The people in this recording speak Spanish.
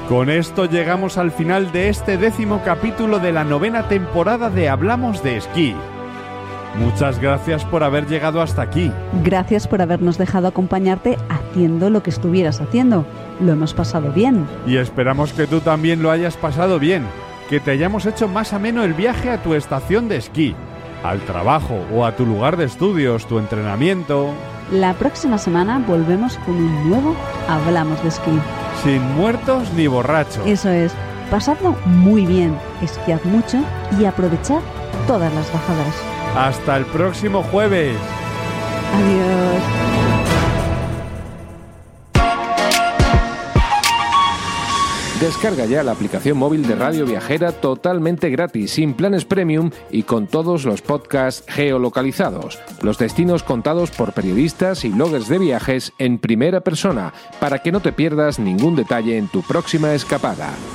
Con esto llegamos al final de este 10º capítulo de la 9ª temporada de Hablamos de Esquí. Muchas gracias por haber llegado hasta aquí. Gracias por habernos dejado acompañarte haciendo lo que estuvieras haciendo. Lo hemos pasado bien. Y esperamos que tú también lo hayas pasado bien, que te hayamos hecho más ameno el viaje a tu estación de esquí, al trabajo o a tu lugar de estudios, tu entrenamiento. La próxima semana volvemos con un nuevo Hablamos de Esquí. Sin muertos ni borrachos. Eso es, pasadlo muy bien, esquiad mucho y aprovechad todas las bajadas. Hasta el próximo jueves. Adiós. Descarga ya la aplicación móvil de Radio Viajera totalmente gratis, sin planes premium y con todos los podcasts geolocalizados. Los destinos contados por periodistas y bloggers de viajes en primera persona, para que no te pierdas ningún detalle en tu próxima escapada.